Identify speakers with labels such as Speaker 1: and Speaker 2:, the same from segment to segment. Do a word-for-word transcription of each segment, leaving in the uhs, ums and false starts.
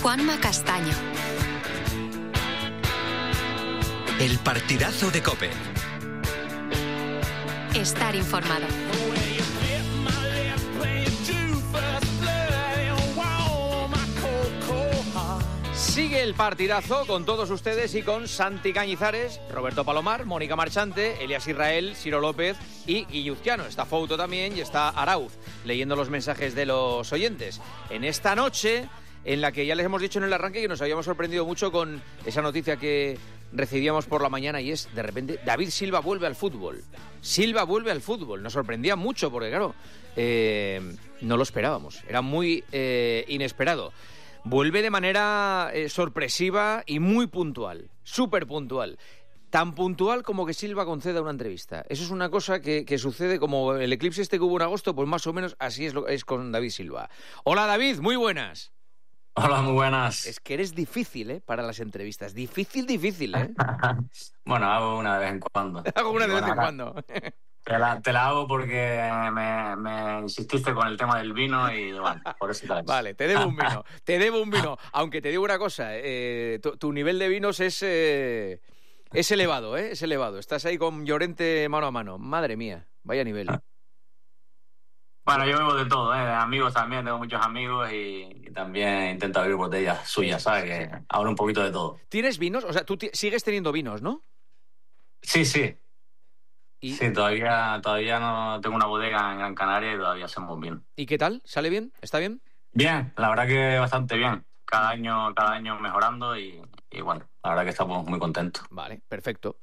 Speaker 1: Juanma Castaño.
Speaker 2: El partidazo de COPE.
Speaker 1: Estar informado.
Speaker 3: Sigue el partidazo con todos ustedes y con Santi Cañizares, Roberto Palomar, Mónica Marchante, Elías Israel, Ciro López y Guilluzquiano. Está Fouto también y está Arauz, leyendo los mensajes de los oyentes. En esta noche, en la que ya les hemos dicho en el arranque que nos habíamos sorprendido mucho con esa noticia que recibíamos por la mañana, y es, de repente, David Silva vuelve al fútbol. Silva vuelve al fútbol. Nos sorprendía mucho porque, claro, eh, no lo esperábamos. Era muy eh, inesperado. Vuelve de manera eh, sorpresiva y muy puntual, súper puntual. Tan puntual como que Silva conceda una entrevista. Eso es una cosa que, que sucede como el eclipse este que hubo en agosto, pues más o menos así es, lo, es con David Silva. Hola David, muy buenas.
Speaker 4: Hola, muy buenas.
Speaker 3: Es que eres difícil, ¿eh? Para las entrevistas. Difícil, difícil, ¿eh?
Speaker 4: Bueno, hago una de vez en cuando.
Speaker 3: Hago una de
Speaker 4: bueno,
Speaker 3: vez en cuando.
Speaker 4: Te la, te la hago porque me, me insististe con el tema del vino y bueno, por eso te la hice.
Speaker 3: Vale, te debo un vino, te debo un vino. Aunque te digo una cosa, eh, tu, tu nivel de vinos es, eh, es elevado, ¿eh? Es elevado. Estás ahí con Llorente mano a mano. Madre mía, vaya nivel.
Speaker 4: Bueno, yo bebo de todo, ¿eh? De amigos también, tengo muchos amigos y, y también intento abrir botellas suyas, ¿sabes? Que hablo un poquito de todo.
Speaker 3: ¿Tienes vinos? O sea, tú t- sigues teniendo vinos, ¿no?
Speaker 4: Sí, sí.
Speaker 3: ¿Y?
Speaker 4: Sí, todavía, todavía no tengo una bodega en Gran Canaria y todavía hacemos bien.
Speaker 3: ¿Y qué tal? ¿Sale bien? ¿Está bien?
Speaker 4: Bien, la verdad que bastante bien. Cada año, cada año mejorando y, y bueno, la verdad que estamos muy contentos.
Speaker 3: Vale, perfecto.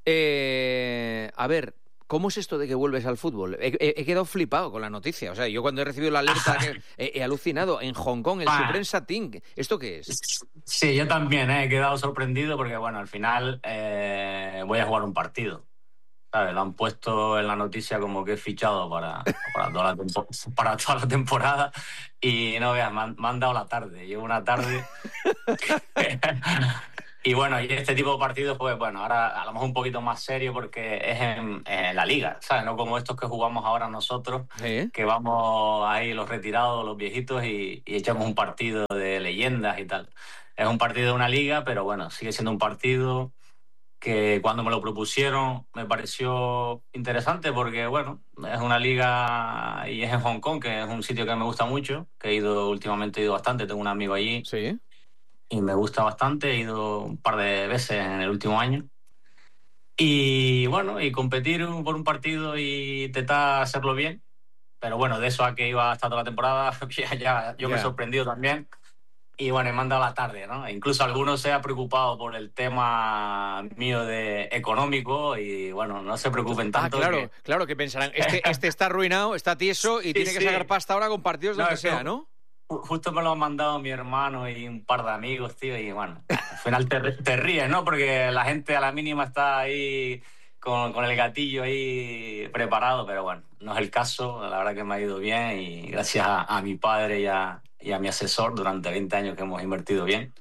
Speaker 3: Eh, a ver, ¿cómo es esto de que vuelves al fútbol? He, he, he quedado flipado con la noticia. O sea, yo cuando he recibido la alerta que, he, he alucinado. En Hong Kong, el
Speaker 4: Ah.
Speaker 3: Supreme Satin. ¿Esto qué es?
Speaker 4: Sí, yo también ¿eh? he quedado sorprendido porque, bueno, al final eh, voy a jugar un partido. ¿Sabes? Lo han puesto en la noticia como que he fichado para, para, toda, la tempo, para toda la temporada y no veas, me han, me han dado la tarde. Llevo una tarde. Y bueno, y este tipo de partidos, pues bueno, ahora a lo mejor un poquito más serio porque es en, en la liga, ¿sabes? No como estos que jugamos ahora nosotros,
Speaker 3: ¿Eh?
Speaker 4: que vamos ahí los retirados, los viejitos y, y echamos un partido de leyendas y tal. Es un partido de una liga, pero bueno, sigue siendo un partido que cuando me lo propusieron me pareció interesante porque, bueno, es una liga y es en Hong Kong, que es un sitio que me gusta mucho, que he ido últimamente, he ido bastante, tengo un amigo allí.
Speaker 3: Sí.
Speaker 4: Y me gusta bastante, he ido un par de veces en el último año. Y bueno, y competir por un partido y intentar hacerlo bien. Pero bueno, de eso a que iba hasta toda la temporada, ya, ya yo yeah. me he sorprendido también. Y bueno, me han dado la tarde, ¿no? Incluso algunos se han preocupado por el tema mío de económico y bueno, no se preocupen tanto.
Speaker 3: Ah, claro,
Speaker 4: que...
Speaker 3: claro, que pensarán, este, este está arruinado, está tieso y sí, tiene que sí. sacar pasta ahora con partidos
Speaker 4: no,
Speaker 3: donde sea, ¿no?
Speaker 4: Justo me lo han mandado mi hermano y un par de amigos, tío, y bueno, al final te, te ríes, ¿no? Porque la gente a la mínima está ahí con, con el gatillo ahí preparado, pero bueno, no es el caso, la verdad que me ha ido bien y gracias a, a mi padre y a, y a mi asesor durante veinte años que hemos invertido bien.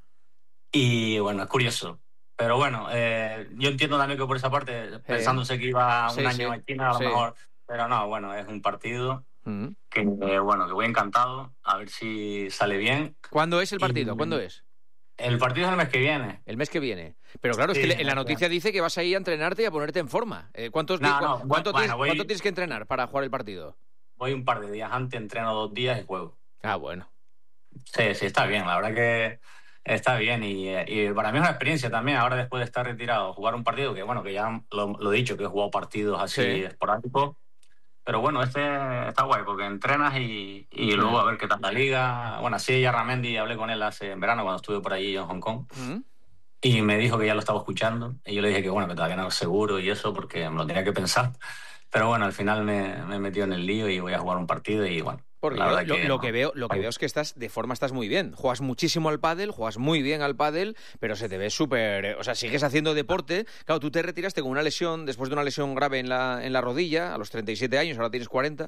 Speaker 4: Y bueno, es curioso. Pero bueno, eh, yo entiendo también que por esa parte, pensándose que iba un
Speaker 3: sí,
Speaker 4: año
Speaker 3: sí.
Speaker 4: en China, a lo
Speaker 3: sí.
Speaker 4: mejor, pero no, bueno, es un partido...
Speaker 3: Mm.
Speaker 4: Que eh, bueno, que voy encantado, a ver si sale bien.
Speaker 3: ¿Cuándo es el partido?
Speaker 4: Y...
Speaker 3: ¿Cuándo es?
Speaker 4: El partido es el mes que viene.
Speaker 3: El mes que viene. Pero claro, sí, es que en la noticia claro. dice que vas a ir a entrenarte y a ponerte en forma. Eh, ¿Cuántos
Speaker 4: no,
Speaker 3: di-
Speaker 4: no,
Speaker 3: ¿cuánto,
Speaker 4: bueno,
Speaker 3: tienes,
Speaker 4: voy...
Speaker 3: ¿Cuánto tienes que entrenar para jugar el partido?
Speaker 4: Voy un par de días antes, entreno dos días y juego.
Speaker 3: Ah, bueno.
Speaker 4: Sí, sí, está bien, la verdad que está bien y, y para mí es una experiencia también, ahora después de estar retirado, jugar un partido que bueno, que ya lo, lo he dicho, que he jugado partidos así
Speaker 3: sí.
Speaker 4: esporádicos. Pero bueno, este está guay porque entrenas y, y luego a ver qué tal la liga. Bueno, sí, ya Ramendi, hablé con él hace en verano cuando estuve por allí en Hong Kong.
Speaker 3: ¿Mm?
Speaker 4: Y me dijo que ya lo estaba escuchando. Y yo le dije que bueno, que todavía no era seguro y eso porque me lo tenía que pensar. Pero bueno, al final me, me he metido en el lío y voy a jugar un partido y bueno.
Speaker 3: Porque
Speaker 4: la
Speaker 3: yo,
Speaker 4: verdad
Speaker 3: lo,
Speaker 4: que,
Speaker 3: lo
Speaker 4: no.
Speaker 3: que veo, lo que veo es que estás de forma estás muy bien. Juegas muchísimo al pádel, juegas muy bien al pádel, pero se te ve súper, o sea, sigues haciendo deporte. Claro, tú te retiraste con una lesión después de una lesión grave en la en la rodilla a los treinta y siete años, ahora tienes cuarenta.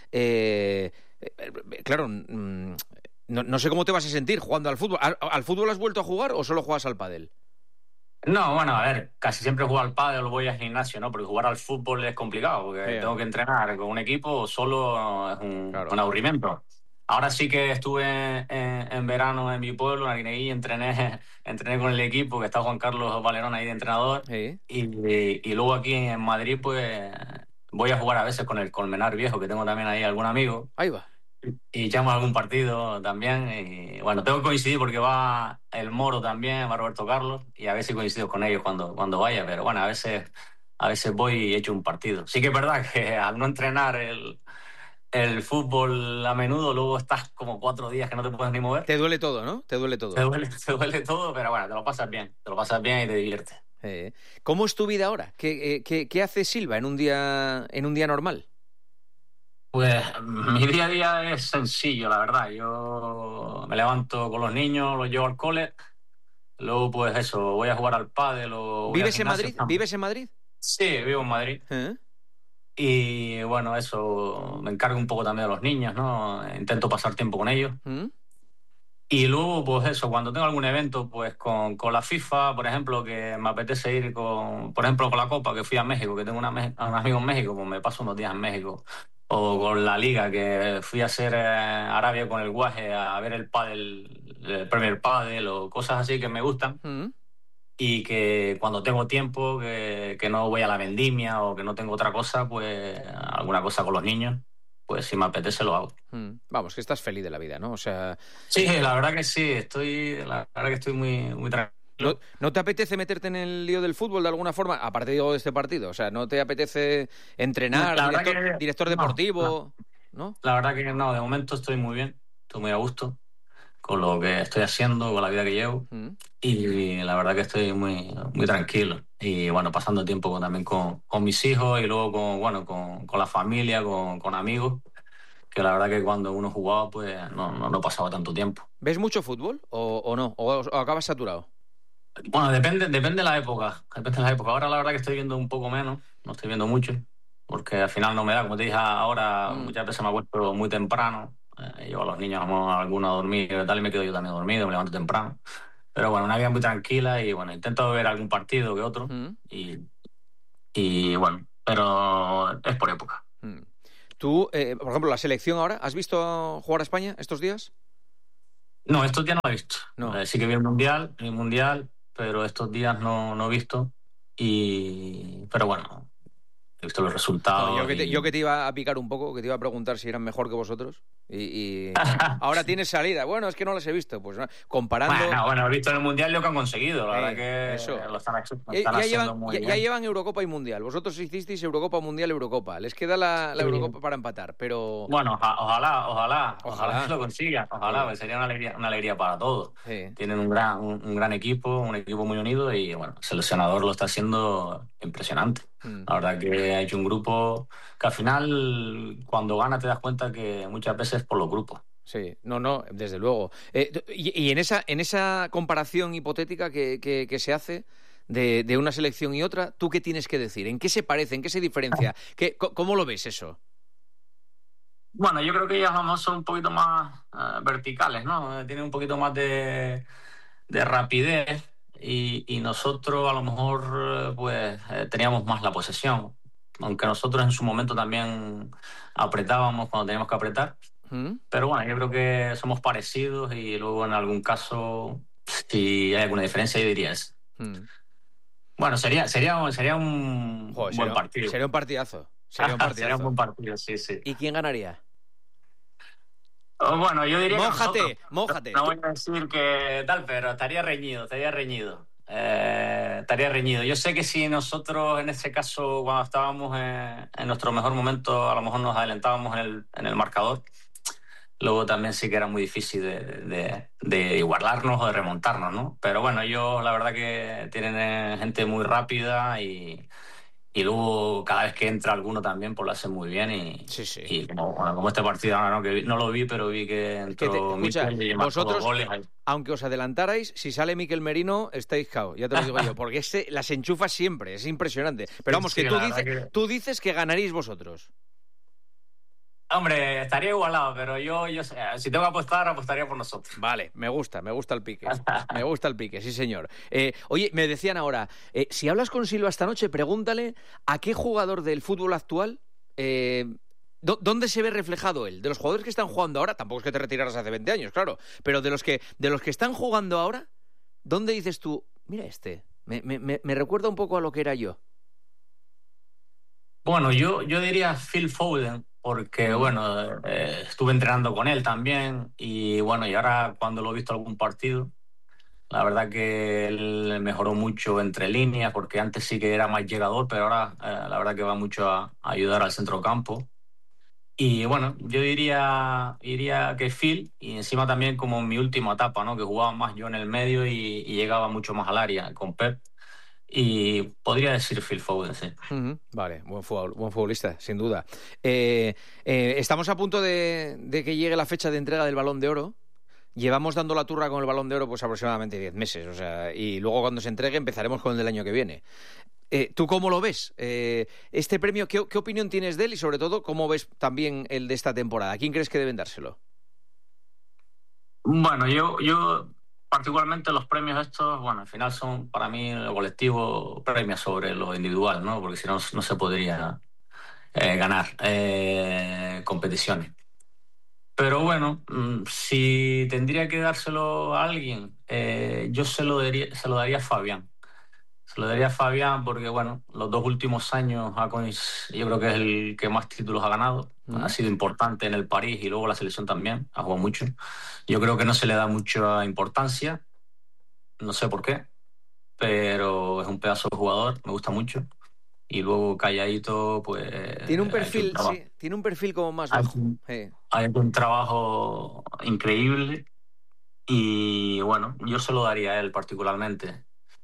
Speaker 3: Eh, eh, claro, mm, no, no sé cómo te vas a sentir jugando al fútbol. ¿Al, al fútbol has vuelto a jugar o solo juegas al pádel?
Speaker 4: No, bueno, a ver, casi siempre juego al pádel o voy al gimnasio, ¿no? Porque jugar al fútbol es complicado, porque
Speaker 3: sí,
Speaker 4: tengo que entrenar con un equipo, solo es un, claro. un aburrimiento. Ahora sí que estuve en, en, en verano en mi pueblo, en Arguineguín, entrené, entrené con el equipo, que está Juan Carlos Valerón ahí de entrenador.
Speaker 3: Sí.
Speaker 4: Y, y, y luego aquí en Madrid, pues voy a jugar a veces con el Colmenar Viejo, que tengo también ahí algún amigo.
Speaker 3: Ahí va.
Speaker 4: Y echamos algún partido también. Y bueno, tengo que coincidir porque va el Moro también, va Roberto Carlos, y a ver si coincido con ellos cuando, cuando vaya. Pero bueno, a veces, a veces voy y echo un partido. Sí que es verdad que al no entrenar el, el fútbol a menudo, luego estás como cuatro días que no te puedes ni mover.
Speaker 3: Te duele todo, ¿no? Te duele todo.
Speaker 4: Te duele, te duele todo, pero bueno, te lo pasas bien. Te lo pasas bien y te diviertes.
Speaker 3: Eh, ¿Cómo es tu vida ahora? ¿Qué, qué, qué hace Silva en un día, en un día normal?
Speaker 4: Pues mi día a día es sencillo, la verdad. Yo me levanto con los niños, los llevo al cole, luego pues eso, voy a jugar al pádel o voy al
Speaker 3: ¿Vives en
Speaker 4: gimnasio.
Speaker 3: Madrid? ¿Vives en Madrid?
Speaker 4: Sí, vivo en Madrid.
Speaker 3: ¿Eh?
Speaker 4: Y bueno, eso, me encargo un poco también de los niños, ¿no? Intento pasar tiempo con ellos.
Speaker 3: ¿Mm?
Speaker 4: Y luego, pues eso, cuando tengo algún evento, pues con, con la FIFA, por ejemplo, que me apetece ir con, por ejemplo, con la Copa, que fui a México, que tengo una, un amigo en México, pues me paso unos días en México. O con la Liga, que fui a hacer eh, Arabia con el Guaje a ver el pádel, el Premier Padel o cosas así que me gustan.
Speaker 3: ¿Mm?
Speaker 4: Y que cuando tengo tiempo, que, que no voy a la vendimia o que no tengo otra cosa, pues alguna cosa con los niños, pues si me apetece lo hago.
Speaker 3: ¿Mm? Vamos, que estás feliz de la vida, ¿no? O sea...
Speaker 4: Sí, la verdad que sí, estoy, la verdad que estoy muy, muy tranquilo.
Speaker 3: ¿No, ¿No te apetece meterte en el lío del fútbol de alguna forma? Aparte digo, de este partido, o sea, ¿no te apetece entrenar,
Speaker 4: La verdad
Speaker 3: director,
Speaker 4: que-
Speaker 3: director
Speaker 4: no,
Speaker 3: deportivo? ¿No?
Speaker 4: La verdad que no, de momento estoy muy bien, estoy muy a gusto con lo que estoy haciendo, con la vida que llevo.
Speaker 3: ¿Mm?
Speaker 4: Y la verdad que estoy muy, muy tranquilo. Y bueno, pasando tiempo con- también con, con mis hijos y luego con, bueno, con, con la familia, con, con amigos, que la verdad que cuando uno jugaba, pues no, no, no pasaba tanto tiempo.
Speaker 3: ¿Ves mucho fútbol o, o no? ¿O, o acabas saturado?
Speaker 4: Bueno, depende, depende de la época. Depende de la época. Ahora la verdad que estoy viendo un poco menos, no estoy viendo mucho, porque al final no me da, como te dije ahora,
Speaker 3: Mm.
Speaker 4: muchas veces me acuesto muy temprano. Eh, llevo a los niños a algunos a dormir y tal, y me quedo yo también dormido, me levanto temprano. Pero bueno, una vida muy tranquila y bueno, intento ver algún partido que otro.
Speaker 3: ¿Mm?
Speaker 4: Y, y bueno, pero es por época.
Speaker 3: ¿Mm? Tú, eh, por ejemplo, la selección ahora, ¿has visto jugar a España estos días?
Speaker 4: No, estos días no lo he visto.
Speaker 3: No.
Speaker 4: Eh, sí que vi el Mundial, el Mundial, pero estos días no, no he visto. Y, pero bueno, he visto los resultados.
Speaker 3: No, yo, que te,
Speaker 4: y-
Speaker 3: yo que te iba a picar un poco, que te iba a preguntar si eran mejor que vosotros. Y, y ahora tienes salida. Bueno, es que no las he visto. Pues ¿no? Comparando.
Speaker 4: Bueno, bueno, he visto en el Mundial lo que han conseguido. La
Speaker 3: Eh,
Speaker 4: verdad que
Speaker 3: eso.
Speaker 4: lo están, lo
Speaker 3: Ya,
Speaker 4: están
Speaker 3: ya
Speaker 4: haciendo
Speaker 3: llevan,
Speaker 4: muy
Speaker 3: ya,
Speaker 4: bien.
Speaker 3: ya llevan Eurocopa y Mundial. Vosotros hicisteis Eurocopa, Mundial, Eurocopa. Les queda la, la
Speaker 4: Sí.
Speaker 3: Eurocopa para empatar, pero...
Speaker 4: Bueno, oja- ojalá, ojalá,
Speaker 3: Ojalá.
Speaker 4: ojalá que lo consigan. Ojalá,
Speaker 3: Sí.
Speaker 4: pues sería una alegría, una alegría para todos.
Speaker 3: Sí.
Speaker 4: Tienen un gran, un, un gran equipo, un equipo muy unido y bueno, el seleccionador lo está haciendo impresionante.
Speaker 3: Mm.
Speaker 4: La verdad que ha hecho un grupo que al final, cuando gana, te das cuenta que muchas veces por los grupos.
Speaker 3: Sí, no, no, desde luego. Eh, y, y en esa en esa comparación hipotética que, que, que se hace de, de una selección y otra, ¿tú qué tienes que decir? ¿En qué se parece? ¿En qué se diferencia? ¿Qué, ¿Cómo lo ves eso?
Speaker 4: Bueno, yo creo que ellas a lo mejor son un poquito más eh, verticales, ¿no? Eh, Tienen un poquito más de, de rapidez y, y nosotros a lo mejor eh, pues eh, teníamos más la posesión, aunque nosotros en su momento también apretábamos cuando teníamos que apretar.
Speaker 3: ¿Mm?
Speaker 4: Pero bueno, yo creo que somos parecidos y luego en algún caso, si hay alguna diferencia, yo diría eso.
Speaker 3: ¿Mm?
Speaker 4: Bueno, sería, sería, sería un
Speaker 3: Joder,
Speaker 4: buen
Speaker 3: sería,
Speaker 4: partido.
Speaker 3: sería un partidazo. Sería un partidazo.
Speaker 4: Sería un buen partido, sí, sí.
Speaker 3: ¿Y quién ganaría?
Speaker 4: Oh, bueno, yo diría
Speaker 3: Mójate,
Speaker 4: que nosotros.
Speaker 3: mójate.
Speaker 4: No voy a decir que tal, pero estaría reñido, estaría reñido. Eh, estaría reñido. Yo sé que si nosotros en ese caso, cuando estábamos en, en nuestro mejor momento, a lo mejor nos adelantábamos en el, en el marcador, luego también sí que era muy difícil de, de, de igualarnos o de remontarnos, ¿no? Pero bueno, ellos la verdad que tienen eh, gente muy rápida y, y luego cada vez que entra alguno también pues lo hacen muy bien y,
Speaker 3: Sí, sí.
Speaker 4: y como, bueno, como este partido ahora no, que vi- no lo vi, pero vi que entró
Speaker 3: te- escucha,
Speaker 4: Mikel y marcó
Speaker 3: vosotros-
Speaker 4: dos goles ahí.
Speaker 3: Aunque os adelantarais, si sale Mikel Merino, estáis cao, ya te lo digo yo, porque este las enchufa siempre, es impresionante. Pero vamos,
Speaker 4: Sí,
Speaker 3: que, tú,
Speaker 4: la verdad
Speaker 3: dices,
Speaker 4: que-
Speaker 3: tú dices que ganaréis vosotros.
Speaker 4: Hombre, estaría igualado, pero yo, yo sé, si tengo que apostar, apostaría por nosotros.
Speaker 3: Vale, me gusta, me gusta el pique. Me gusta el pique, sí señor. Eh, oye, me decían ahora, eh, si hablas con Silva esta noche, pregúntale a qué jugador del fútbol actual eh, ¿Dónde se ve reflejado él? De los jugadores que están jugando ahora, tampoco es que te retiraras hace veinte años, claro, pero de los que, de los que están jugando ahora, ¿dónde dices tú, mira este, me, me, me recuerda un poco a lo que era yo?
Speaker 4: Bueno, yo, yo diría Phil Foden, porque bueno, eh, estuve entrenando con él también y bueno, y ahora cuando lo he visto algún partido, la verdad que él mejoró mucho entre líneas, porque antes sí que era más llegador, pero ahora eh, la verdad que va mucho a, a ayudar al centrocampo. Y bueno, yo diría, diría que Phil, y encima también como en mi última etapa, ¿no? Que jugaba más yo en el medio y, y llegaba mucho más al área con Pep. Y podría decir Phil Foden, sí.
Speaker 3: Uh-huh. Vale, buen, futbol, buen futbolista, sin duda. Eh, eh, estamos a punto de, de que llegue la fecha de entrega del Balón de Oro. Llevamos dando la turra con el Balón de Oro pues aproximadamente diez meses, o sea, y luego cuando se entregue empezaremos con el del año que viene. Eh, ¿Tú cómo lo ves? Eh, este premio, ¿qué, ¿qué opinión tienes de él y sobre todo cómo ves también el de esta temporada? ¿A quién crees que deben dárselo?
Speaker 4: Bueno, yo, yo particularmente los premios estos, bueno, al final son para mí el colectivo premia sobre lo individual, ¿no? Porque si no, no se podría eh, ganar eh, competiciones. Pero bueno, si tendría que dárselo a alguien, eh, yo se lo, daría, se lo daría a Fabián. Se lo daría a Fabián porque, bueno, los dos últimos años ha coinc- yo creo que es el que más títulos ha ganado. Mm. Ha sido importante en el París y luego la selección también, ha jugado mucho. Yo creo que no se le da mucha importancia, no sé por qué, pero es un pedazo de jugador, me gusta mucho. Y luego calladito, pues...
Speaker 3: Tiene un perfil, un sí, tiene un perfil como más bajo.
Speaker 4: Hay, hay un trabajo increíble y, bueno, yo se lo daría a él particularmente.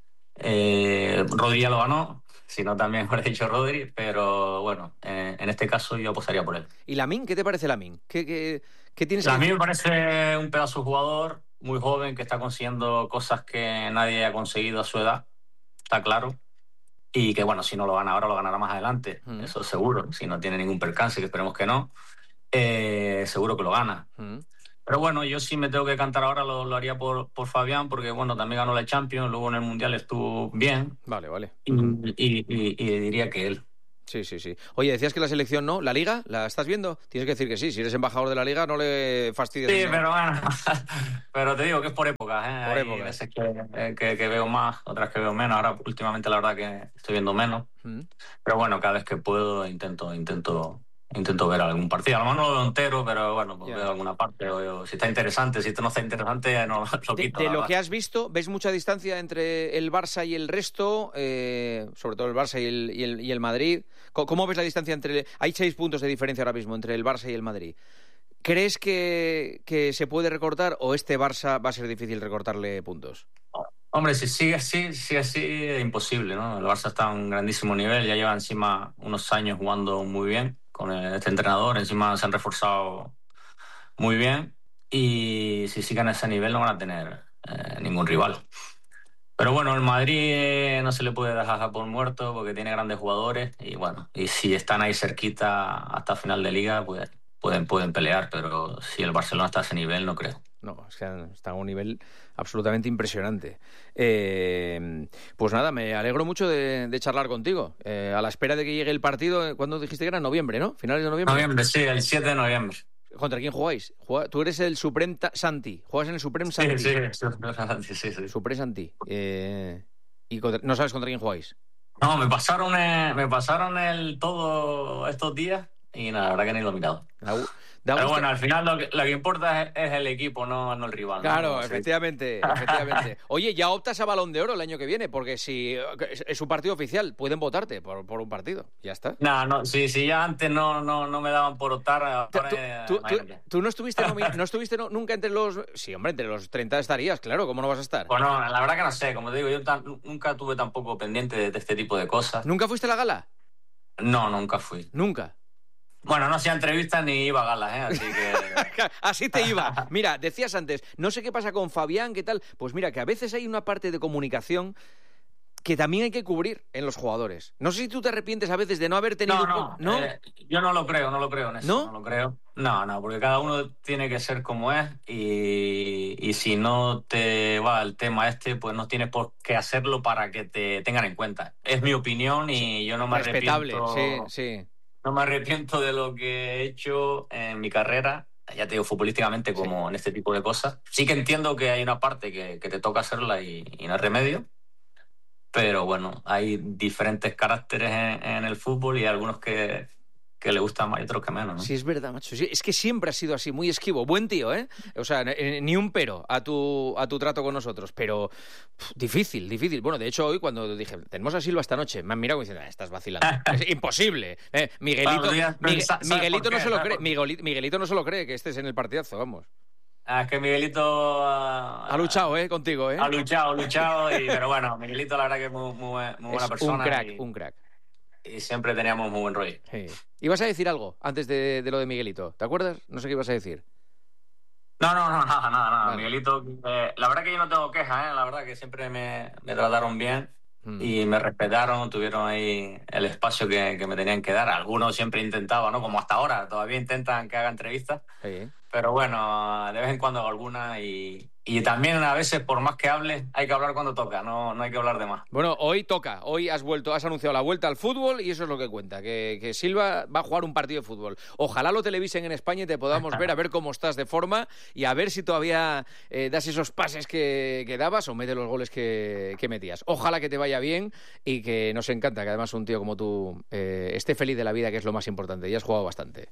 Speaker 4: Eh, Rodri ya lo ganó, si no también hubiera dicho Rodri, pero bueno, eh, en este caso yo apostaría por él.
Speaker 3: ¿Y Lamine? ¿Qué te parece Lamine? ¿Qué, qué, qué tienes
Speaker 4: ahí? A mí me parece un pedazo de jugador muy joven que está consiguiendo cosas que nadie ha conseguido a su edad, está claro. Y que, bueno, si no lo gana ahora, lo ganará más adelante. Mm. Eso seguro. Si no tiene ningún percance, que esperemos que no, eh, seguro que lo gana. Mm. Pero bueno, yo sí me tengo que cantar ahora, lo, lo haría por, por Fabián, porque, bueno, también ganó la Champions, luego en el Mundial estuvo bien.
Speaker 3: Vale, vale.
Speaker 4: Y, y, y, y diría que él.
Speaker 3: Sí, sí, sí. Oye, decías que la selección no, ¿la Liga? ¿La estás viendo? Tienes que decir que sí. Si eres embajador de la Liga, no le fastidies.
Speaker 4: Sí,
Speaker 3: ¿no?
Speaker 4: pero bueno, pero te digo que es por épocas, ¿eh?
Speaker 3: Por
Speaker 4: Hay
Speaker 3: épocas.
Speaker 4: veces que, que, que veo más, otras que veo menos. Ahora, últimamente, la verdad que estoy viendo menos. Mm. Pero bueno, cada vez que puedo intento, intento, intento ver algún partido. A lo mejor no lo veo entero, pero bueno, pues yeah. veo alguna parte. O veo, si está interesante, si esto no está interesante, no lo quito.
Speaker 3: De, de lo que has visto, ¿ves mucha distancia entre el Barça y el resto? Eh, sobre todo el Barça y el, y el, y el Madrid. ¿Cómo ves la distancia entre...? Hay seis puntos de diferencia ahora mismo entre el Barça y el Madrid. ¿Crees que, que se puede recortar o este Barça va a ser difícil recortarle puntos?
Speaker 4: Hombre, si sigue así, sigue así, es imposible, ¿no? El Barça está a un grandísimo nivel, ya lleva encima unos años jugando muy bien con este entrenador, encima se han reforzado muy bien y si siguen a ese nivel no van a tener eh, ningún rival. Pero bueno, el Madrid no se le puede dejar por muerto porque tiene grandes jugadores y bueno, y si están ahí cerquita hasta final de liga, pues pueden, pueden pelear, pero si el Barcelona está a ese nivel, no creo.
Speaker 3: No, es que está a un nivel absolutamente impresionante. Eh, pues nada, me alegro mucho de, de charlar contigo. Eh, a la espera de que llegue el partido, ¿cuándo dijiste que era? ¿Noviembre, no? ¿Finales de noviembre?
Speaker 4: Noviembre, sí, el siete de noviembre.
Speaker 3: ¿Contra quién jugáis? Tú eres el Suprem Santi. ¿Juegas en el Suprem Santi?
Speaker 4: Sí, sí, sí, sí, sí.
Speaker 3: Suprem Santi. Eh, ¿Y contra, no sabes contra quién jugáis?
Speaker 4: No, me pasaron, eh, me pasaron el todo estos días y nada, la verdad que ni lo he mirado.
Speaker 3: Da, da
Speaker 4: Pero
Speaker 3: gusto.
Speaker 4: bueno, al final lo que, lo que importa es, es el equipo, no, no el rival.
Speaker 3: Claro,
Speaker 4: ¿no?
Speaker 3: efectivamente, efectivamente. Oye, ya optas a Balón de Oro el año que viene, porque si es, es un partido oficial, pueden votarte por, por un partido. Ya está.
Speaker 4: No, no, si, si ya antes no, no, no me daban por optar. Ahora,
Speaker 3: ¿Tú, tú, tú, tú no estuviste, no, no estuviste no, nunca entre los... Sí, hombre, entre los treinta estarías, claro, ¿cómo no vas a estar?
Speaker 4: Bueno, la verdad que no sé, como te digo, yo tan, nunca tuve tampoco pendiente de, de este tipo de cosas.
Speaker 3: ¿Nunca fuiste a la gala?
Speaker 4: No, nunca fui.
Speaker 3: ¿Nunca?
Speaker 4: Bueno, no hacía entrevistas ni iba a galas, ¿eh? Así que...
Speaker 3: Así te iba. Mira, decías antes, no sé qué pasa con Fabián, ¿qué tal? Pues mira, que a veces hay una parte de comunicación que también hay que cubrir en los jugadores. No sé si tú te arrepientes a veces de no haber tenido...
Speaker 4: No, no,
Speaker 3: ¿no?
Speaker 4: Eh, yo no lo creo, no lo creo en eso.
Speaker 3: ¿No?
Speaker 4: No lo creo. No, no, porque cada uno tiene que ser como es y, y si no te va el tema este, pues no tienes por qué hacerlo para que te tengan en cuenta. Es mi opinión y yo no me
Speaker 3: Respetable,
Speaker 4: arrepiento...
Speaker 3: sí, sí.
Speaker 4: no me arrepiento de lo que he hecho en mi carrera, ya te digo, futbolísticamente como sí. en este tipo de cosas. Sí que entiendo que hay una parte que, que te toca hacerla y, y no hay remedio, pero bueno, hay diferentes caracteres en, en el fútbol y algunos que... que le gusta más y otros que menos, ¿no?
Speaker 3: Sí, es verdad, macho. Sí, es que siempre ha sido así, muy esquivo. Buen tío, ¿eh? O sea, ni un pero a tu, a tu trato con nosotros, pero pff, difícil, difícil. Bueno, de hecho, hoy cuando dije, tenemos a Silva esta noche, me han mirado y dicen, ah, estás vacilando. Es imposible. Eh, Miguelito,
Speaker 4: Claro,
Speaker 3: Miguel,
Speaker 4: ¿sabes
Speaker 3: Miguelito
Speaker 4: por
Speaker 3: no
Speaker 4: qué?
Speaker 3: se lo
Speaker 4: ¿Sabes
Speaker 3: cree.
Speaker 4: por qué?
Speaker 3: Miguelito, Miguelito no se lo cree que estés en el partidazo, vamos.
Speaker 4: Ah, es que Miguelito... Uh,
Speaker 3: Ha luchado, ¿eh? Contigo, ¿eh?
Speaker 4: Ha luchado, ha luchado, y, pero bueno, Miguelito la verdad que es muy, muy, muy buena
Speaker 3: es
Speaker 4: persona.
Speaker 3: un crack,
Speaker 4: y,
Speaker 3: un crack.
Speaker 4: Y siempre teníamos muy buen rollo.
Speaker 3: Sí. ¿Ibas a decir algo antes de, de lo de Miguelito? ¿Te acuerdas? No sé qué ibas a decir.
Speaker 4: No, no, no, nada, nada, nada.
Speaker 3: Vale.
Speaker 4: Miguelito, eh, la verdad que yo no tengo quejas, ¿eh? La verdad que siempre me, me trataron bien mm. y me respetaron, tuvieron ahí el espacio que, que me tenían que dar. Algunos siempre intentaban, ¿no? Como hasta ahora, todavía intentan que haga entrevistas.
Speaker 3: Sí.
Speaker 4: Pero bueno, de vez en cuando hago alguna y, y también a veces, por más que hable, hay que hablar cuando toca, no, no hay que hablar de más.
Speaker 3: Bueno, hoy toca, hoy has vuelto, has anunciado la vuelta al fútbol y eso es lo que cuenta, que, que Silva va a jugar un partido de fútbol. Ojalá lo televisen en España y te podamos ver, a ver cómo estás de forma y a ver si todavía eh, das esos pases que, que dabas o metes los goles que, que metías. Ojalá que te vaya bien y que nos encanta que además un tío como tú eh, esté feliz de la vida, que es lo más importante, y has jugado bastante.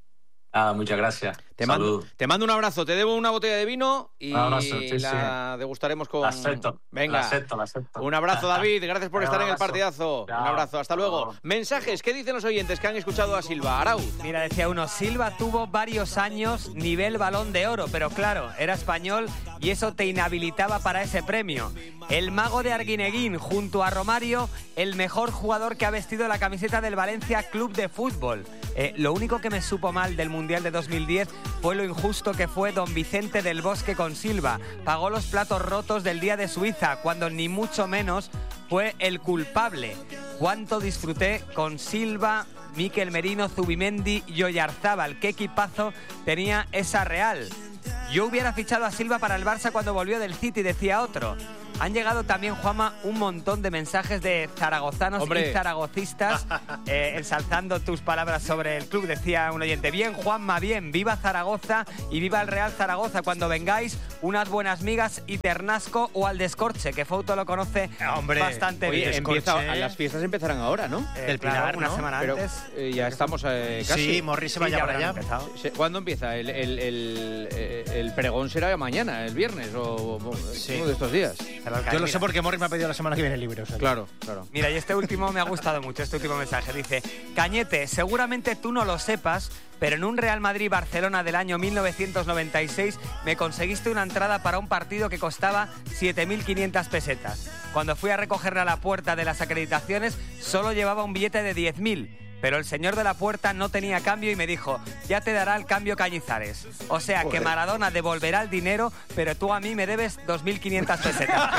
Speaker 4: Ah, muchas gracias.
Speaker 3: Te mando, te mando un abrazo, te debo una botella de vino y
Speaker 4: un abrazo, sí,
Speaker 3: la
Speaker 4: sí.
Speaker 3: degustaremos con...
Speaker 4: La acepto,
Speaker 3: Venga.
Speaker 4: la acepto, la acepto.
Speaker 3: Un abrazo, David, gracias por
Speaker 4: Un
Speaker 3: estar en el
Speaker 4: abrazo.
Speaker 3: partidazo.
Speaker 4: Chao.
Speaker 3: Un abrazo, hasta luego.
Speaker 4: Chao.
Speaker 3: Mensajes, ¿qué dicen los oyentes que han escuchado a Silva? Arauz.
Speaker 5: Mira, decía uno, Silva tuvo varios años nivel Balón de Oro, pero claro, era español y eso te inhabilitaba para ese premio. El mago de Arguineguín, junto a Romario, el mejor jugador que ha vestido la camiseta del Valencia Club de Fútbol. Eh, lo único que me supo mal del Mundial de dos mil diez fue lo injusto que fue don Vicente del Bosque con Silva. Pagó los platos rotos del día de Suiza, cuando ni mucho menos fue el culpable. Cuánto disfruté con Silva, Mikel Merino, Zubimendi y Oyarzábal. Qué equipazo tenía esa Real. Yo hubiera fichado a Silva para el Barça cuando volvió del City, decía otro. Han llegado también, Juanma, un montón de mensajes de zaragozanos
Speaker 3: ¡Hombre!
Speaker 5: y zaragocistas eh, ensalzando tus palabras sobre el club. Decía un oyente, bien, Juanma, bien, viva Zaragoza y viva el Real Zaragoza. Cuando vengáis, unas buenas migas y Ternasco o al Descorche, que Fouto lo conoce
Speaker 6: Hombre,
Speaker 5: bastante
Speaker 3: Oye,
Speaker 5: bien.
Speaker 3: empieza,
Speaker 6: Descorche.
Speaker 3: las fiestas empezarán ahora, ¿no?
Speaker 5: Eh,
Speaker 6: del
Speaker 5: claro,
Speaker 6: Pilar,
Speaker 5: una
Speaker 6: ¿no?
Speaker 5: semana
Speaker 3: Pero
Speaker 5: antes.
Speaker 3: eh, ya estamos eh, casi.
Speaker 6: Sí, Morris se
Speaker 5: Sí,
Speaker 6: vaya
Speaker 5: ya
Speaker 6: para
Speaker 5: habrán
Speaker 6: allá.
Speaker 5: empezado.
Speaker 3: Se- ¿Cuándo empieza? ¿El, el, el, eh, el pregón será mañana, el viernes o, o
Speaker 6: Sí.
Speaker 3: uno de estos días?
Speaker 5: Se lo cae,
Speaker 6: Yo lo
Speaker 5: mira.
Speaker 6: sé porque Morris me ha pedido la semana que viene libre. O sea,
Speaker 3: Claro, claro.
Speaker 5: Mira, y este último me ha gustado mucho, este último mensaje. Dice, Cañete, seguramente tú no lo sepas, pero en un Real Madrid-Barcelona del año mil novecientos noventa y seis me conseguiste una entrada para un partido que costaba siete mil quinientas pesetas. Cuando fui a recogerla a la puerta de las acreditaciones, solo llevaba un billete de diez mil. Pero el señor de la puerta no tenía cambio y me dijo, ya te dará el cambio Cañizares. O sea, que Maradona devolverá el dinero, pero tú a mí me debes dos mil quinientas pesetas.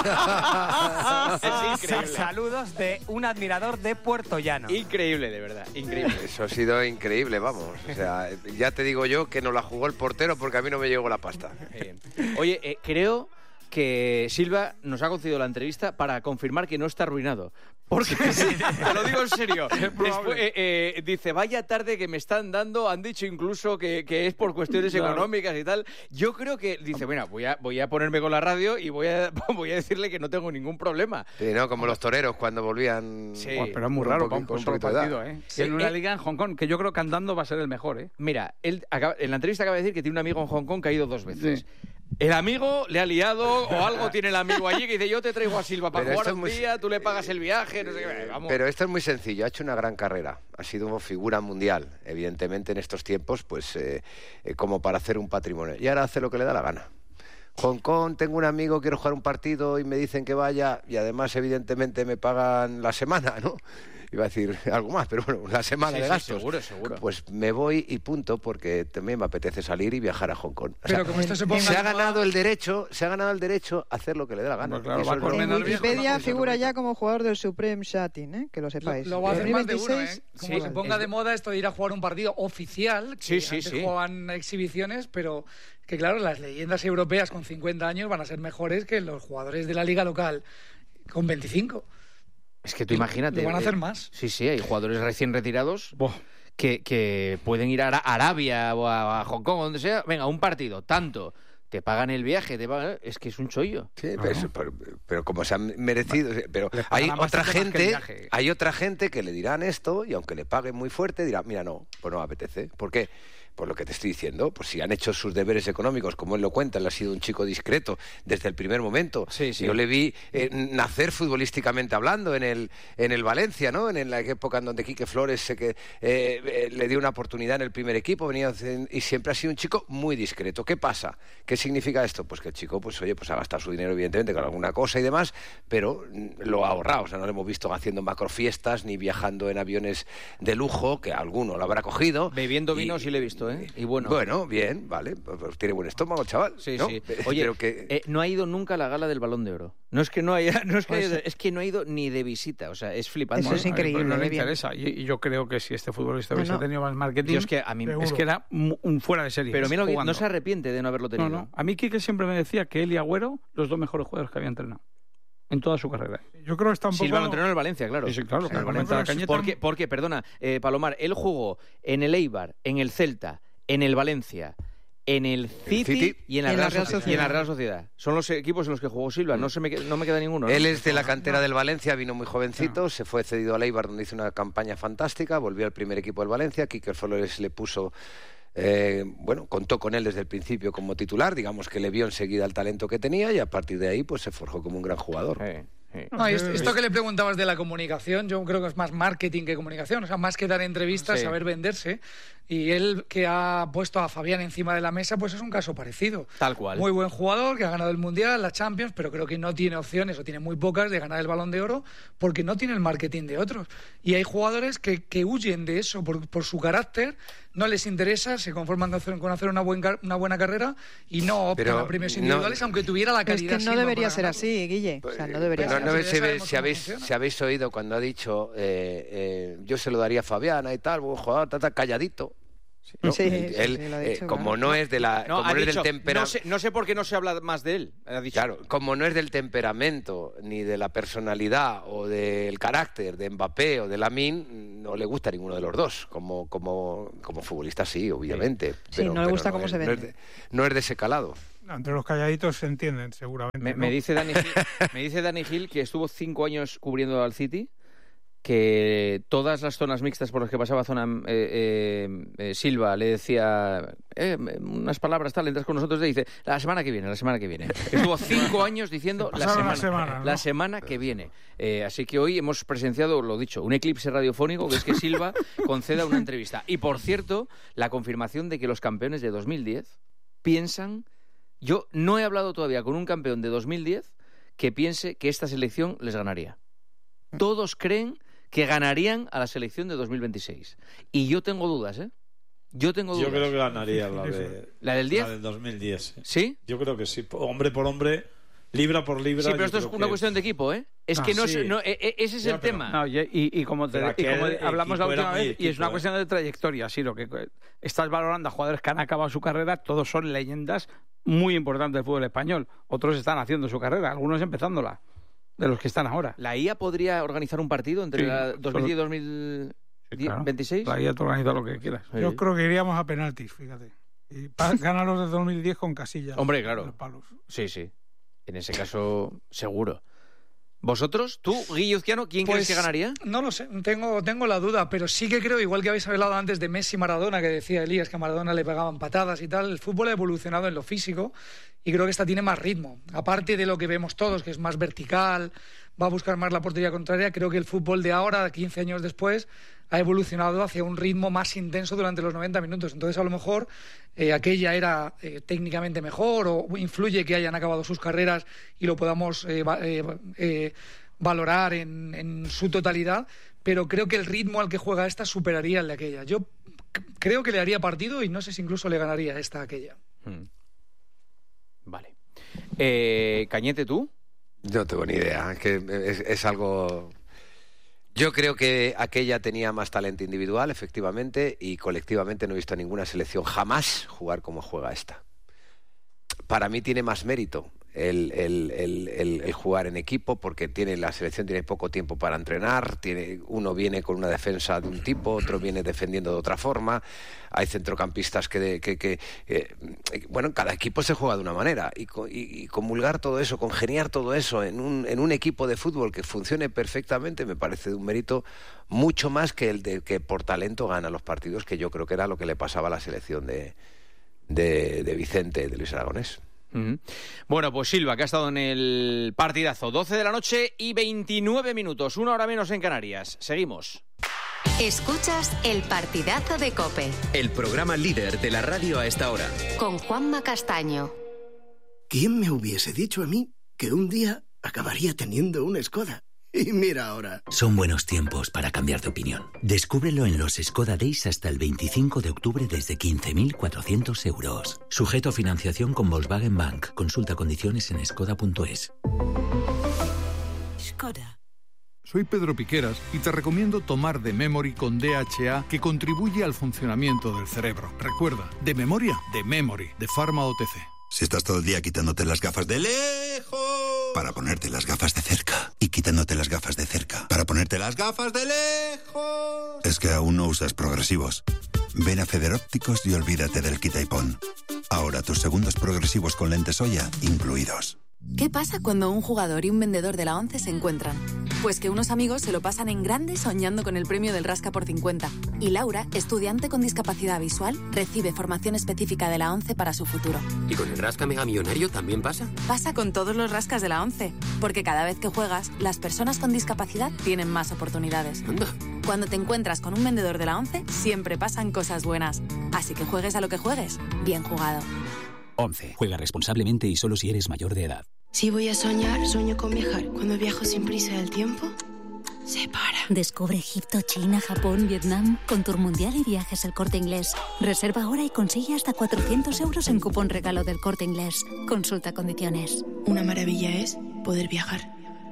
Speaker 3: Es increíble.
Speaker 5: Saludos de un admirador de Puerto Llano.
Speaker 3: Increíble, de verdad, increíble.
Speaker 7: Eso ha sido increíble, vamos. O sea, ya te digo yo que no la jugó el portero porque a mí no me llegó la pasta.
Speaker 3: Eh, Oye, eh, creo que Silva nos ha concedido la entrevista para confirmar que no está arruinado. Porque, te lo digo en serio, después, eh, eh, dice, vaya tarde que me están dando, han dicho incluso que, que es por cuestiones
Speaker 6: Claro.
Speaker 3: económicas y tal. Yo creo que, dice, bueno, voy a, voy a ponerme con la radio y voy a, voy a decirle que no tengo ningún problema.
Speaker 7: Sí, ¿no? Como los toreros cuando volvían.
Speaker 3: Sí.
Speaker 8: Buah, pero es muy
Speaker 7: con un
Speaker 8: raro
Speaker 7: poqui-
Speaker 8: para un,
Speaker 7: con un
Speaker 8: solo
Speaker 7: poquito de edad.
Speaker 8: partido, ¿eh?
Speaker 3: Sí,
Speaker 8: en una
Speaker 3: eh.
Speaker 8: liga en Hong Kong, que yo creo que andando va a ser el mejor, ¿eh?
Speaker 3: Mira, él acaba- en la entrevista acaba de decir que tiene un amigo en Hong Kong que ha ido dos veces.
Speaker 8: Sí.
Speaker 3: El amigo le ha liado o algo tiene el amigo allí que dice, yo te traigo a Silva para
Speaker 7: Pero
Speaker 3: jugar
Speaker 7: esto
Speaker 3: un
Speaker 7: es muy-
Speaker 3: día, tú le pagas el viaje, no sé qué. Vamos.
Speaker 7: Pero esto es muy sencillo, ha hecho una gran carrera, ha sido figura mundial, evidentemente en estos tiempos, pues eh, eh, como para hacer un patrimonio. Y ahora hace lo que le da la gana. Hong Kong, tengo un amigo, quiero jugar un partido y me dicen que vaya y además evidentemente me pagan la semana, ¿no? Iba a decir algo más, pero bueno, la semana
Speaker 3: Sí,
Speaker 7: de
Speaker 3: sí,
Speaker 7: gastos.
Speaker 3: seguro, seguro.
Speaker 7: Pues me voy y punto, porque también me apetece salir y viajar a Hong Kong. O sea,
Speaker 9: Pero como esto se ponga
Speaker 7: se
Speaker 9: de
Speaker 7: ha
Speaker 9: moda-
Speaker 7: ganado el derecho, se ha ganado el derecho a hacer lo que le dé la gana.
Speaker 8: Pues claro,
Speaker 7: Y eso
Speaker 8: va
Speaker 7: es
Speaker 8: por
Speaker 7: lo-
Speaker 8: menos
Speaker 10: En
Speaker 8: viejo,
Speaker 10: Wikipedia
Speaker 8: no,
Speaker 10: figura
Speaker 8: eso no
Speaker 10: ya como jugador del Supreme Shatin, ¿eh? Que lo sepáis.
Speaker 9: Lo, lo va a hacer más de uno, ¿eh?
Speaker 10: dos mil veintiséis,
Speaker 9: Como
Speaker 3: Sí.
Speaker 9: se ponga de moda esto de ir a jugar un partido oficial, que
Speaker 3: Sí, sí,
Speaker 9: antes
Speaker 3: sí.
Speaker 9: jugaban exhibiciones, pero que claro, las leyendas europeas con cincuenta años van a ser mejores que los jugadores de la liga local con veinticinco.
Speaker 3: Es que tú imagínate.
Speaker 9: Lo van a hacer
Speaker 3: eh,
Speaker 9: más.
Speaker 3: Sí, sí, hay jugadores recién retirados.
Speaker 8: Buah.
Speaker 3: que, que pueden ir a Arabia o a, a Hong Kong, donde sea. Venga, un partido, tanto. Te pagan el viaje, te pagan... es que es un chollo.
Speaker 7: Sí, pero, eso, pero, pero como se han merecido, pero hay otra gente, hay otra gente que le dirán esto y aunque le paguen muy fuerte dirán, mira, no, pues no me apetece. ¿Por qué? Por lo que te estoy diciendo, pues si han hecho sus deberes económicos, como él lo cuenta, él ha sido un chico discreto desde el primer momento.
Speaker 3: Sí, sí.
Speaker 7: Yo le vi eh, nacer futbolísticamente hablando en el en el Valencia, ¿no? En, en la época en donde Quique Flores se que, eh, eh, le dio una oportunidad en el primer equipo, venía y siempre ha sido un chico muy discreto. ¿Qué pasa? ¿Qué significa esto? Pues que el chico, pues oye, pues ha gastado su dinero evidentemente con alguna cosa y demás, pero lo ha ahorrado. O sea, no lo hemos visto haciendo macrofiestas ni viajando en aviones de lujo, que alguno lo habrá cogido.
Speaker 3: Bebiendo
Speaker 7: y,
Speaker 3: vino sí le he visto. ¿Eh? Y bueno.
Speaker 7: Bueno, bien, vale. Pues tiene buen estómago, chaval.
Speaker 3: Sí,
Speaker 7: ¿no?
Speaker 3: sí. Oye,
Speaker 7: pero que...
Speaker 3: eh, no ha ido nunca a la gala del Balón de Oro. No es que no haya, no es que,
Speaker 10: Pues,
Speaker 3: haya, es que no ha ido ni de visita. O sea, es flipante.
Speaker 10: Eso es increíble.
Speaker 6: No le
Speaker 10: bien.
Speaker 6: interesa. Y, y yo creo que si este futbolista
Speaker 10: No,
Speaker 6: hubiese
Speaker 10: no.
Speaker 6: tenido más marketing,
Speaker 3: Dios, que a mí-
Speaker 6: es que era mu- un fuera de serie.
Speaker 3: Pero mira, lo que-
Speaker 6: jugando.
Speaker 3: no se arrepiente de no haberlo tenido.
Speaker 6: No, no. A mí Quique siempre me decía que él y Agüero, los dos mejores jugadores que había entrenado en toda su carrera.
Speaker 11: Yo creo que está un
Speaker 3: Silva
Speaker 11: poco...
Speaker 3: lo entrenó en el Valencia, claro.
Speaker 6: Sí, sí, claro.
Speaker 3: En el
Speaker 6: claro,
Speaker 3: Valencia.
Speaker 6: la Cañete-
Speaker 3: ¿Por qué? Porque, perdona, eh, Palomar, él jugó en el Eibar, en el Celta, en el Valencia, en el City,
Speaker 7: City
Speaker 3: y en la,
Speaker 10: y en la
Speaker 3: Real,
Speaker 10: Real
Speaker 3: Sociedad.
Speaker 10: Sociedad.
Speaker 3: Y en la Real Sociedad. Son los equipos en los que jugó Silva. No, se me, no me queda ninguno. ¿no?
Speaker 7: Él es de la cantera del Valencia, vino muy jovencito, no. se fue cedido al Eibar donde hizo una campaña fantástica, volvió al primer equipo del Valencia, Quique Flores le puso, eh, bueno, contó con él desde el principio como titular, digamos que le vio enseguida el talento que tenía y a partir de ahí pues se forjó como un gran jugador.
Speaker 3: Eh, eh.
Speaker 9: No, esto, esto que le preguntabas de la comunicación, yo creo que es más marketing que comunicación, o sea, más que dar entrevistas,
Speaker 3: Sí.
Speaker 9: saber venderse. Y él, que ha puesto a Fabián encima de la mesa, pues es un caso parecido.
Speaker 3: Tal cual.
Speaker 9: Muy buen jugador, que ha ganado el Mundial, la Champions, pero creo que no tiene opciones, o tiene muy pocas, de ganar el Balón de Oro, porque no tiene el marketing de otros. Y hay jugadores que, que huyen de eso por, por su carácter, no les interesa, se conforman con hacer, con hacer una, buen, una buena carrera y no optan
Speaker 7: Pero
Speaker 9: a premios
Speaker 7: no-
Speaker 9: individuales, aunque tuviera la
Speaker 10: Pero es
Speaker 9: calidad.
Speaker 10: que no
Speaker 9: Silva
Speaker 10: debería
Speaker 9: para
Speaker 10: ser
Speaker 9: ganarlo.
Speaker 10: así, Guille. O sea, no debería
Speaker 7: No,
Speaker 10: ser
Speaker 7: no
Speaker 10: así.
Speaker 7: sé si,
Speaker 9: Ya
Speaker 7: habéis,
Speaker 9: sabemos
Speaker 7: si,
Speaker 9: cómo
Speaker 7: habéis,
Speaker 9: funciona.
Speaker 7: si habéis oído cuando ha dicho eh, eh, yo se lo daría a Fabiana y tal, buen jugador, ta, ta, calladito. ¿no?
Speaker 10: Sí,
Speaker 7: él,
Speaker 10: sí,
Speaker 7: él,
Speaker 10: sí, lo ha
Speaker 7: eh,
Speaker 10: dicho,
Speaker 7: como
Speaker 10: claro.
Speaker 7: no es de la
Speaker 3: No,
Speaker 7: como
Speaker 3: ha
Speaker 7: no es
Speaker 3: dicho,
Speaker 7: del tempera-
Speaker 3: no, sé, no sé por qué no se habla más de él. Ha dicho.
Speaker 7: claro, como no es del temperamento ni de la personalidad o del carácter de Mbappé o de Lamine, no le gusta ninguno de los dos. Como como como futbolista sí, obviamente.
Speaker 10: Sí, no le gusta cómo
Speaker 7: es,
Speaker 10: se
Speaker 7: no es
Speaker 10: vende.
Speaker 7: de- no es de ese calado.
Speaker 11: No, entre los calladitos se entienden, seguramente.
Speaker 3: Me,
Speaker 11: ¿no?
Speaker 3: me dice Dani Gil, me dice Dani Gil que estuvo cinco años cubriendo al City, que todas las zonas mixtas por las que pasaba zona eh, eh, eh, Silva le decía eh, unas palabras tal, entras con nosotros y dice la semana que viene, la semana que viene. Estuvo cinco años diciendo la
Speaker 11: Pasaron
Speaker 3: semana,
Speaker 11: la semana, ¿no?
Speaker 3: la semana que viene. Eh, así que hoy hemos presenciado, lo dicho, un eclipse radiofónico, que es que Silva conceda una entrevista. Y por cierto, la confirmación de que los campeones de dos mil diez piensan... Yo no he hablado todavía con un campeón de dos mil diez que piense que esta selección les ganaría. Todos creen que ganarían a la selección de dos mil veintiséis. Y yo tengo dudas, ¿eh? Yo tengo dudas.
Speaker 12: Yo creo que ganaría la, de,
Speaker 3: ¿La del diez?
Speaker 12: la del dos mil diez. ¿eh?
Speaker 3: ¿Sí?
Speaker 12: Yo creo que sí. Hombre por hombre, libra por libra.
Speaker 3: Sí, pero
Speaker 12: yo
Speaker 3: esto es
Speaker 12: creo
Speaker 3: una
Speaker 12: que-
Speaker 3: cuestión de equipo, ¿eh? Es
Speaker 6: Ah,
Speaker 3: que no,
Speaker 12: sí.
Speaker 3: es, no e- e- ese es
Speaker 12: Ya,
Speaker 3: el
Speaker 12: pero-
Speaker 3: tema.
Speaker 6: No, y, y- y como, te-
Speaker 12: Pero
Speaker 6: y como
Speaker 12: aquel
Speaker 6: hablamos la
Speaker 12: equipo era
Speaker 6: última
Speaker 12: muy
Speaker 6: vez, y es
Speaker 12: equipo,
Speaker 6: una
Speaker 12: ¿eh?
Speaker 6: cuestión de trayectoria, sí, lo que estás valorando a jugadores que han acabado su carrera, todos son leyendas muy importantes del fútbol español. Otros están haciendo su carrera, algunos empezándola, de los que están ahora.
Speaker 3: ¿La I A podría organizar un partido entre
Speaker 6: Sí,
Speaker 3: la dos mil diez y
Speaker 6: solo-
Speaker 3: dos mil
Speaker 6: Sí, claro.
Speaker 3: veintiséis?
Speaker 6: Ahí te organiza lo que quieras.
Speaker 3: Sí.
Speaker 11: Yo creo que iríamos a penaltis, fíjate. Y pa- ganan los de dos mil diez con Casillas.
Speaker 3: Hombre, claro.
Speaker 11: Los palos.
Speaker 3: Sí, sí. En ese caso, seguro. ¿Vosotros? ¿Tú, Guille Uzquiano, quién
Speaker 9: Pues,
Speaker 3: crees que ganaría?
Speaker 9: No lo sé, tengo, tengo la duda, pero sí que creo, igual que habéis hablado antes de Messi y Maradona, que decía Elías que a Maradona le pegaban patadas y tal, el fútbol ha evolucionado en lo físico y creo que esta tiene más ritmo. Aparte de lo que vemos todos, que es más vertical, va a buscar más la portería contraria, creo que el fútbol de ahora, quince años después, ha evolucionado hacia un ritmo más intenso durante los noventa minutos. Entonces, a lo mejor, eh, aquella era eh, técnicamente mejor o influye que hayan acabado sus carreras y lo podamos eh, va- eh, eh, valorar en, en su totalidad, pero creo que el ritmo al que juega esta superaría el de aquella. Yo c- creo que le haría partido y no sé si incluso le ganaría esta a aquella.
Speaker 3: Hmm. Vale. Eh, Cañete, ¿tú?
Speaker 7: No tengo ni idea, es que es, es algo... Yo creo que aquella tenía más talento individual, efectivamente, y colectivamente no he visto a ninguna selección jamás jugar como juega esta. Para mí tiene más mérito el, el, el, el, el jugar en equipo, porque tiene la selección tiene poco tiempo para entrenar, tiene, uno viene con una defensa de un tipo, otro viene defendiendo de otra forma, hay centrocampistas que, de, que, que eh, bueno, cada equipo se juega de una manera, y, y, y comulgar todo eso, congeniar todo eso en un, en un equipo de fútbol que funcione perfectamente, me parece de un mérito mucho más que el de que por talento gana los partidos, que yo creo que era lo que le pasaba a la selección de, de, de Vicente, de Luis Aragonés.
Speaker 3: Uh-huh. Bueno, pues Silva, que ha estado en el partidazo, doce de la noche y veintinueve minutos, una hora menos en Canarias. Seguimos.
Speaker 1: Escuchas el partidazo de COPE.
Speaker 2: El programa líder de la radio a esta hora.
Speaker 1: Con Juanma Castaño.
Speaker 13: ¿Quién me hubiese dicho a mí que un día acabaría teniendo una Skoda? Y mira ahora.
Speaker 14: Son buenos tiempos para cambiar de opinión. Descúbrelo en los Skoda Days hasta el veinticinco de octubre desde quince mil cuatrocientos euros. Sujeto a financiación con Volkswagen Bank. Consulta condiciones en skoda punto es.
Speaker 15: Skoda. Soy Pedro Piqueras y te recomiendo tomar The Memory con D H A, que contribuye al funcionamiento del cerebro. Recuerda, de memoria, The Memory, de Pharma O T C.
Speaker 16: Si estás todo el día quitándote las gafas de lejos para ponerte las gafas de cerca, y quitándote las gafas de cerca para ponerte las gafas de lejos, es que aún no usas progresivos. Ven a Federópticos y olvídate del quita y pon. Ahora tus segundos progresivos con lentes Oya incluidos.
Speaker 17: ¿Qué pasa cuando un jugador y un vendedor de la ONCE se encuentran? Pues que unos amigos se lo pasan en grande soñando con el premio del Rasca por cincuenta. Y Laura, estudiante con discapacidad visual, recibe formación específica de la ONCE para su futuro.
Speaker 18: ¿Y con el Rasca Mega Millonario también pasa?
Speaker 17: Pasa con todos los rascas de la ONCE, porque cada vez que juegas, las personas con discapacidad tienen más oportunidades.
Speaker 18: Anda.
Speaker 17: Cuando te encuentras con un vendedor de la ONCE, siempre pasan cosas buenas. Así que juegues a lo que juegues, bien jugado.
Speaker 19: ONCE. Juega responsablemente y solo si eres mayor de edad.
Speaker 20: Si voy a soñar, sueño con viajar. Cuando viajo sin prisa del tiempo, se para.
Speaker 21: Descubre Egipto, China, Japón, Vietnam con Tour Mundial y Viajes El Corte Inglés. Reserva ahora y consigue hasta cuatrocientos euros en cupón regalo del Corte Inglés. Consulta condiciones.
Speaker 20: Una maravilla es poder viajar.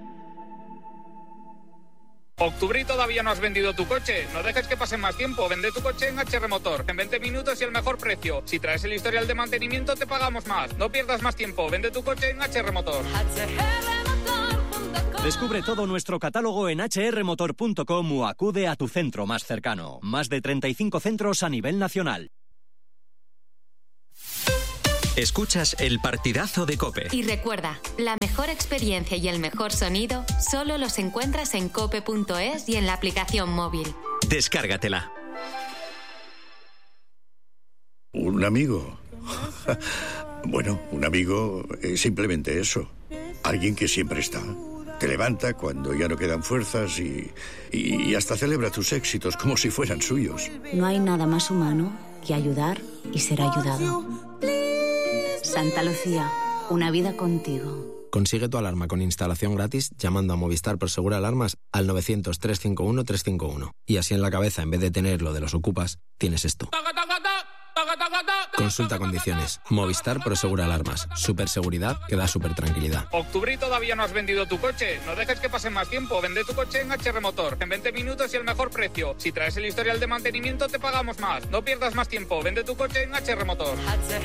Speaker 22: Octubre y todavía no has vendido tu coche. No dejes que pase más tiempo. Vende tu coche en H R Motor. En veinte minutos y el mejor precio. Si traes el historial de mantenimiento, te pagamos más. No pierdas más tiempo. Vende tu coche en H R Motor.
Speaker 23: Descubre todo nuestro catálogo en hache erre motor punto com o acude a tu centro más cercano. Más de treinta y cinco centros a nivel nacional.
Speaker 2: Escuchas el partidazo de COPE.
Speaker 1: Y recuerda, la mejor experiencia y el mejor sonido solo los encuentras en cope punto es y en la aplicación móvil.
Speaker 2: Descárgatela.
Speaker 24: ¿Un amigo? Bueno, un amigo es simplemente eso. Alguien que siempre está. Te levanta cuando ya no quedan fuerzas y, y, y hasta celebra tus éxitos como si fueran suyos.
Speaker 21: No hay nada más humano que ayudar y ser ayudado. Santa Lucía, una vida contigo.
Speaker 25: Consigue tu alarma con instalación gratis llamando a Movistar Prosegur Alarmas al novecientos, trescientos cincuenta y uno, trescientos cincuenta y uno. Y así en la cabeza, en vez de tener lo de los ocupas, tienes esto. Consulta condiciones. Movistar Prosegur Alarmas. Superseguridad que da super tranquilidad.
Speaker 22: Octubre y todavía no has vendido tu coche. No dejes que pase más tiempo. Vende tu coche en H R Motor. En veinte minutos y el mejor precio. Si traes el historial de mantenimiento, te pagamos más. No pierdas más tiempo. Vende tu coche en H R Motor.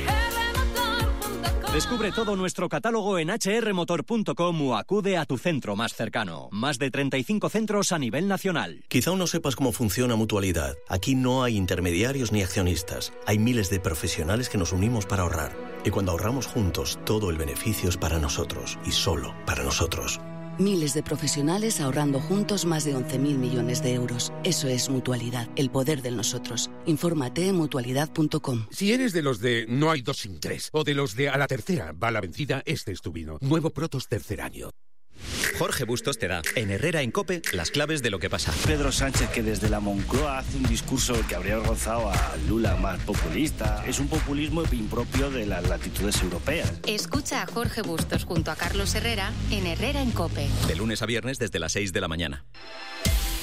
Speaker 23: Descubre todo nuestro catálogo en hache erre motor punto com o acude a tu centro más cercano. Más de treinta y cinco centros a nivel nacional.
Speaker 26: Quizá no sepas cómo funciona Mutualidad. Aquí no hay intermediarios ni accionistas. Hay miles de profesionales que nos unimos para ahorrar. Y cuando ahorramos juntos, todo el beneficio es para nosotros y solo para nosotros.
Speaker 27: Miles de profesionales ahorrando juntos más de once mil millones de euros. Eso es Mutualidad, el poder del nosotros. Infórmate en mutualidad punto com.
Speaker 28: Si eres de los de no hay dos sin tres, o de los de a la tercera va la vencida, este es tu vino. Nuevo Protos tercer año.
Speaker 2: Jorge Bustos te da, en Herrera en COPE, las claves de lo que pasa.
Speaker 29: Pedro Sánchez, que desde la Moncloa hace un discurso que habría rozado a Lula más populista. Es un populismo impropio de las latitudes europeas.
Speaker 1: Escucha a Jorge Bustos junto a Carlos Herrera en Herrera en COPE.
Speaker 2: De lunes a viernes desde las seis de la mañana.